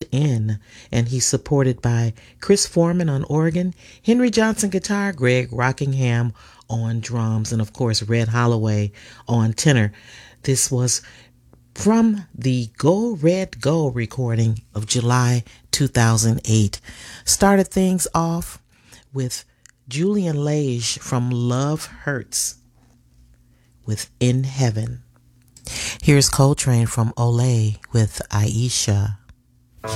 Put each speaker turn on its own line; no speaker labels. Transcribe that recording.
In, and he's supported by Chris Foreman on organ, Henry Johnson guitar, Greg Rockingham on drums, and of course Red Holloway on tenor. This was from the Go Red Go recording of July 2008. Started things off with Julian Lage from Love Hurts with In Heaven. Here's Coltrane from Olé with Aisha.